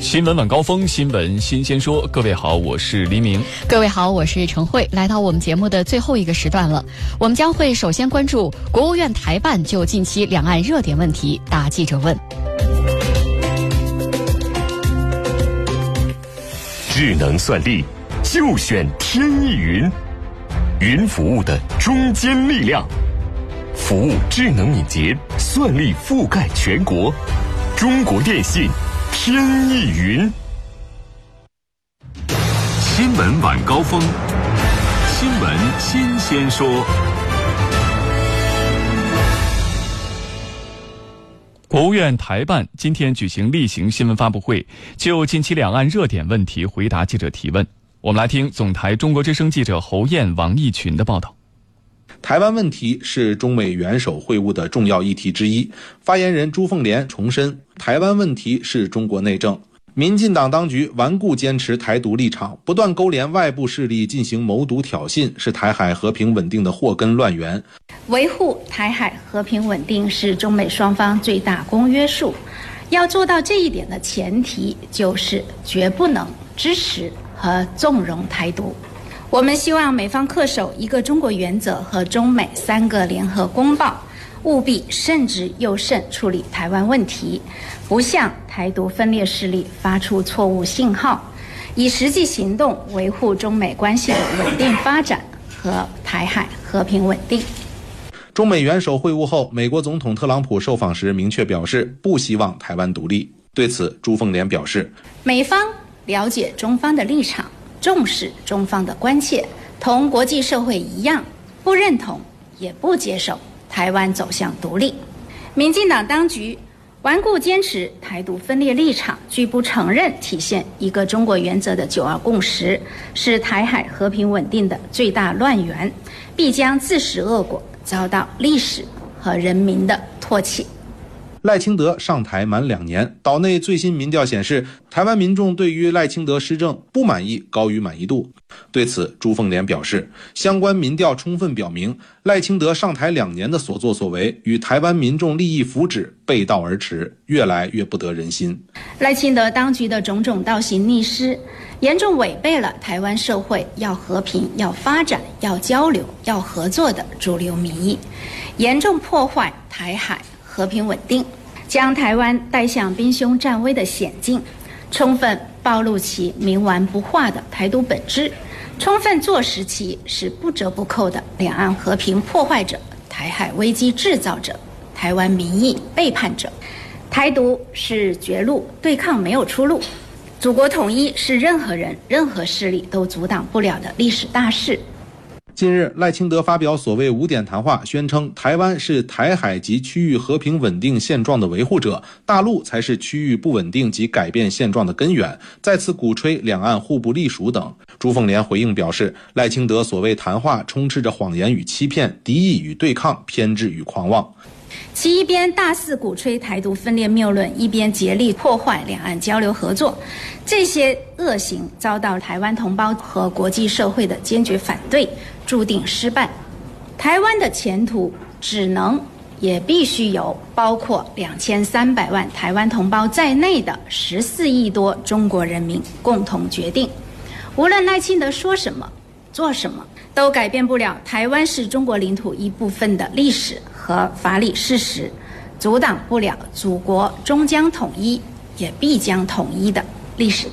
新闻晚高峰，新闻新鲜说。各位好，我是黎明。 各位好，我是陈慧。来到我们节目的最后一个时段了，我们将会首先关注国务院台办就近期两岸热点问题答记者问。 智能算力就选天翼云，云服务的中坚力量，服务智能敏捷，算力覆盖全国。中国电信天翼云。新闻晚高峰，新闻新鲜说。 国务院台办今天举行例行新闻发布会，就近期两岸热点问题回答记者提问。我们来听总台中国之声记者侯燕、王义群的报道。 台湾问题是中美元首会晤的重要议题之一，发言人朱凤莲重申，台湾问题是中国内政。民进党当局顽固坚持台独立场，不断勾连外部势力进行谋独挑衅，是台海和平稳定的祸根乱源。 维护台海和平稳定是中美双方最大公约数，要做到这一点的前提就是绝不能支持和纵容台独。我们希望美方恪守一个中国原则和中美3个联合公报，务必慎之又慎处理台湾问题，不向台独分裂势力发出错误信号，以实际行动维护中美关系的稳定发展和台海和平稳定。 中美元首会晤后，美国总统特朗普受访时明确表示不希望台湾独立。对此，朱凤莲表示， 美方了解中方的立场，重视中方的关切，同国际社会一样，不认同也不接受台湾走向独立。民进党当局顽固坚持台独分裂立场，拒不承认体现一个中国原则的9·2共识，是台海和平稳定的最大乱源，必将自食恶果，遭到历史和人民的唾弃。 赖清德上台满2年，岛内最新民调显示，台湾民众对于赖清德施政不满意高于满意度。对此，朱凤莲表示，相关民调充分表明，赖清德上台2年的所作所为与台湾民众利益福祉背道而驰，越来越不得人心。 赖清德当局的种种倒行逆施，严重违背了台湾社会要和平、要发展、要交流、要合作的主流民意，严重破坏台海和平稳定，将台湾带向兵凶战危的险境，充分暴露其冥顽不化的台独本质，充分坐实其是不折不扣的两岸和平破坏者、台海危机制造者、台湾民意背叛者。台独是绝路，对抗没有出路。祖国统一是任何人、任何势力都阻挡不了的历史大事。 近日，赖清德发表所谓5点谈话，宣称台湾是台海及区域和平稳定现状的维护者，大陆才是区域不稳定及改变现状的根源，再次鼓吹两岸互不隶属等。朱凤莲回应表示，赖清德所谓谈话充斥着谎言与欺骗、敌意与对抗、偏执与狂妄。 其一边大肆鼓吹台独分裂谬论，一边竭力破坏两岸交流合作，这些恶行遭到台湾同胞和国际社会的坚决反对，注定失败。台湾的前途只能也必须由包括2300万台湾同胞在内的14亿多中国人民共同决定。无论赖清德说什么、做什么，都改变不了台湾是中国领土一部分的历史和法理事实，阻挡不了祖国终将统一，也必将统一的历史。